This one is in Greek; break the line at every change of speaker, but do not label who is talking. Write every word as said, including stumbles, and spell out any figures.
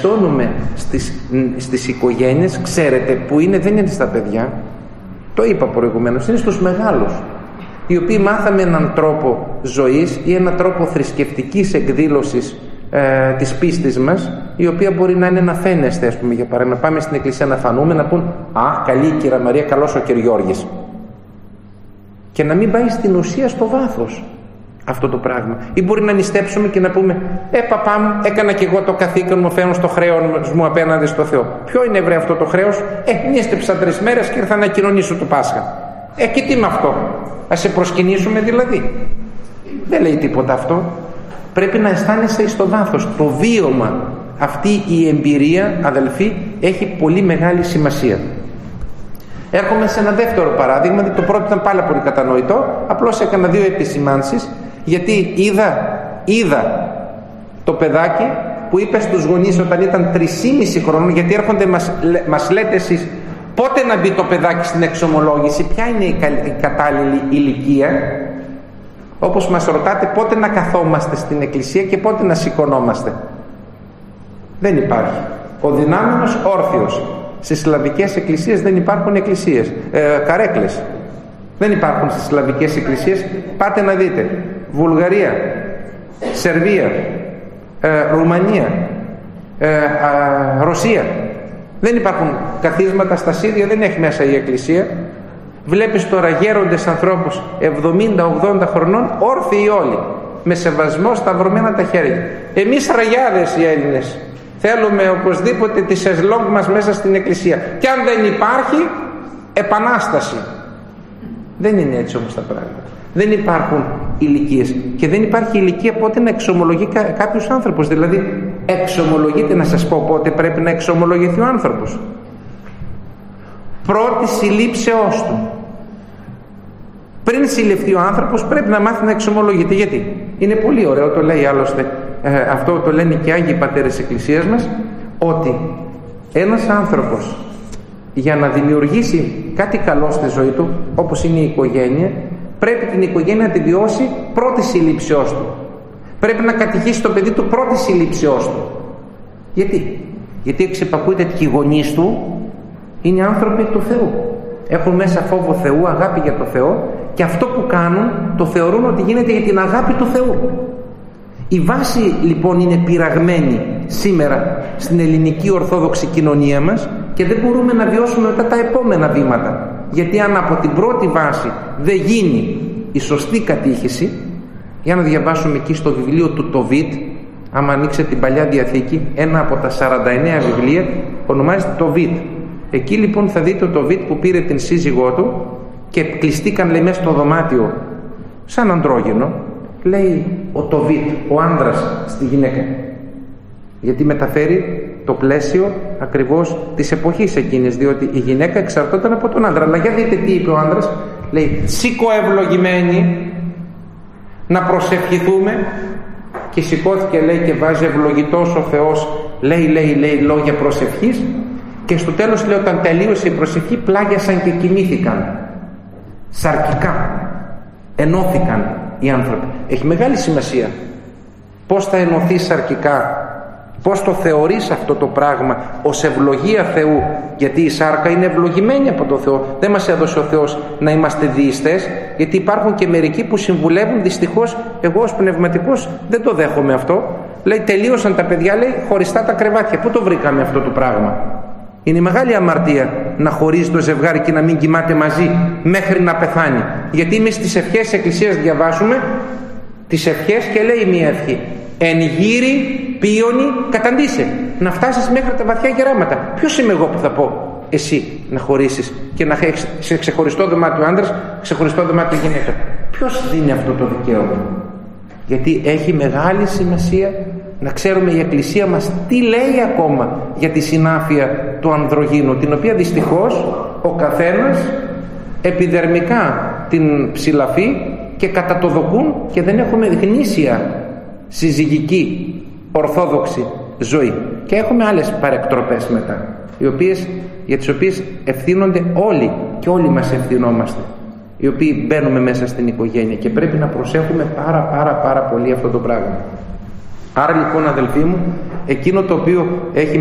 Διαπιστώνουμε στις, στις οικογένειες, ξέρετε που είναι, δεν είναι στα παιδιά, το είπα προηγουμένως, είναι στους μεγάλους, οι οποίοι μάθαμε έναν τρόπο ζωής ή έναν τρόπο θρησκευτικής εκδήλωσης ε, της πίστης μας, η οποία μπορεί να είναι να φαίνεστε, ας πούμε, για παράδειγμα, να πάμε στην εκκλησία να φανούμε, να πούν «Α, καλή η Κυρία Μαρία, καλός ο κ. Γιώργης», και να μην πάει στην ουσία, στο βάθος αυτό το πράγμα. Ή μπορεί να νηστέψουμε και να πούμε «Ε, παπά μου, έκανα και εγώ το καθήκον μου, φαίνω στο χρέος μου απέναντι στο Θεό». Ποιο είναι, βρε, αυτό το χρέος? Ε, νήστεψα τρεις μέρες και ήρθα να κοινωνήσω το Πάσχα. Ε, και τι με αυτό? Ας σε προσκυνήσουμε δηλαδή? Δεν λέει τίποτα αυτό. Πρέπει να αισθάνεσαι στο βάθος. Το βίωμα, αυτή η εμπειρία, αδελφοί, έχει πολύ μεγάλη σημασία. Έρχομαι σε ένα δεύτερο παράδειγμα. Το πρώτο ήταν πάρα πολύ κατανοητό. Απλώς έκανα δύο επισημάνσεις, γιατί είδα, είδα το παιδάκι που είπε στους γονείς όταν ήταν τρισήμισι χρόνων, γιατί έρχονται, μας, μας λέτε εσείς πότε να μπει το παιδάκι στην εξομολόγηση, ποια είναι η κατάλληλη ηλικία, όπως μας ρωτάτε πότε να καθόμαστε στην εκκλησία και πότε να σηκωνόμαστε. Δεν υπάρχει. Ο δυνάμενος όρθιος. Στις σλαβικές εκκλησίες δεν υπάρχουν εκκλησίες, ε, καρέκλες. Δεν υπάρχουν στις σλαβικές εκκλησίες. Πάτε να δείτε. Βουλγαρία, Σερβία, ε, Ρουμανία, ε, ε, Ρωσία. Δεν υπάρχουν καθίσματα στα σίδια, δεν έχει μέσα η εκκλησία. Βλέπεις τώρα γέροντες ανθρώπους εβδομήντα ογδόντα χρονών, όρθιοι όλοι, με σεβασμό, σταυρωμένα τα χέρια. Εμείς ραγιάδες οι Έλληνες θέλουμε οπωσδήποτε τη σεζλόγκ μας μέσα στην εκκλησία, και αν δεν υπάρχει, επανάσταση. Δεν είναι έτσι όμως τα πράγματα. Δεν υπάρχουν ηλικίες, και δεν υπάρχει ηλικία πότε να εξομολογεί κα, κάποιος άνθρωπος. Δηλαδή εξομολογείται, να σας πω πότε πρέπει να εξομολογηθεί ο άνθρωπος. Πρώτη συλλήψεώς του. Πριν συλληφθεί ο άνθρωπος πρέπει να μάθει να εξομολογείται. Γιατί? Είναι πολύ ωραίο, το λέει άλλωστε, ε, αυτό το λένε και Άγιοι Πατέρες της Εκκλησίας μας, ότι ένας άνθρωπος για να δημιουργήσει κάτι καλό στη ζωή του, όπως είναι η οικογένεια, πρέπει την οικογένεια να τη βιώσει πρώτη συλλήψεώς του. Πρέπει να κατηχήσει το παιδί του πρώτη συλλήψεώς του. Γιατί? Γιατί εξυπακούεται ότι οι γονείς του είναι άνθρωποι του Θεού. Έχουν μέσα φόβο Θεού, αγάπη για το Θεό, και αυτό που κάνουν το θεωρούν ότι γίνεται για την αγάπη του Θεού. Η βάση λοιπόν είναι πειραγμένη σήμερα στην ελληνική ορθόδοξη κοινωνία μας, και δεν μπορούμε να βιώσουμε μετά τα επόμενα βήματα. Γιατί αν από την πρώτη βάση δεν γίνει η σωστή κατήχηση, για να διαβάσουμε εκεί στο βιβλίο του Τοβίτ, άμα ανοίξετε την Παλιά Διαθήκη, ένα από τα σαράντα εννέα βιβλία ονομάζεται Τοβίτ. Εκεί λοιπόν θα δείτε το Τοβίτ που πήρε την σύζυγό του και κλειστήκαν, λέει, μέσα στο δωμάτιο σαν αντρόγυνο, λέει ο Τοβίτ, ο άνδρας στη γυναίκα, γιατί μεταφέρει το πλαίσιο ακριβώς της εποχής εκείνης, διότι η γυναίκα εξαρτώταν από τον άντρα. Αλλά για δείτε τι είπε ο άνδρας, λέει «Σήκω ευλογημένη να προσευχηθούμε», και σηκώθηκε, λέει, και βάζει «Ευλογητός ο Θεός», λέει, λέει, λέει λόγια προσευχής, και στο τέλος, λέει, όταν τελείωσε η προσευχή, πλάγιασαν και κοιμήθηκαν σαρκικά, ενώθηκαν οι άνθρωποι. Έχει μεγάλη σημασία πώς θα ενωθεί σαρκικά, πώς το θεωρείς αυτό το πράγμα ως ευλογία Θεού, γιατί η σάρκα είναι ευλογημένη από τον Θεό. Δεν μας έδωσε ο Θεός να είμαστε δειστές, γιατί υπάρχουν και μερικοί που συμβουλεύουν. Δυστυχώς εγώ ως πνευματικός δεν το δέχομαι αυτό. Λέει τελείωσαν τα παιδιά, λέει, χωριστά τα κρεβάτια. Πού το βρήκαμε αυτό το πράγμα? Είναι μεγάλη αμαρτία να χωρίζει το ζευγάρι και να μην κοιμάται μαζί μέχρι να πεθάνει. Γιατί εμείς στις ευχές της Εκκλησίας διαβάζουμε τις ευχές και λέει μία ευχή: «Εν γύρι πίονι καταντήσε», να φτάσεις μέχρι τα βαθιά γεράματα. Ποιος είμαι εγώ που θα πω εσύ να χωρίσεις και να έχεις σε ξεχωριστό δωμάτιο άντρας, ξεχωριστό δωμάτιο γυναίκα? Ποιος δίνει αυτό το δικαίωμα? Γιατί έχει μεγάλη σημασία να ξέρουμε η Εκκλησία μας τι λέει ακόμα για τη συνάφεια του ανδρογίνου, την οποία δυστυχώς ο καθένας επιδερμικά την ψηλαφεί και κατατοδοκούν, και δεν έχουμε γνήσια συζυγική ορθόδοξη ζωή, και έχουμε άλλες παρεκτροπές μετά, οι οποίες, για τις οποίες ευθύνονται όλοι, και όλοι μας ευθυνόμαστε, οι οποίοι μπαίνουμε μέσα στην οικογένεια, και πρέπει να προσέχουμε πάρα πάρα πάρα πολύ αυτό το πράγμα. Άρα λοιπόν, αδελφοί μου, εκείνο το οποίο έχει